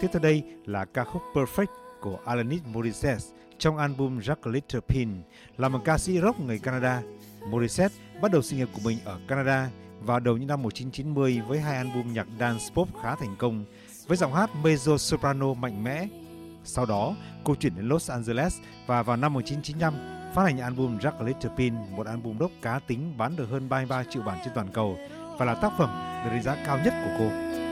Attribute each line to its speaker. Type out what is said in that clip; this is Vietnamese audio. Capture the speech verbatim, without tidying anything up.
Speaker 1: tiếp theo đây là ca khúc Perfect của Alanis Morissette trong album Jack a Little Pin. Là một ca sĩ rock người Canada, Morissette bắt đầu sự nghiệp của mình ở Canada vào đầu những năm một nghìn chín trăm chín mươi với hai album nhạc dance pop khá thành công với giọng hát mezzo soprano mạnh mẽ. Sau đó, cô chuyển đến Los Angeles và vào năm một nghìn chín trăm chín mươi lăm phát hành album Jack a Little Pin, một album rock cá tính bán được hơn ba mươi ba triệu bản trên toàn cầu và là tác phẩm được đánh giá cao nhất của cô.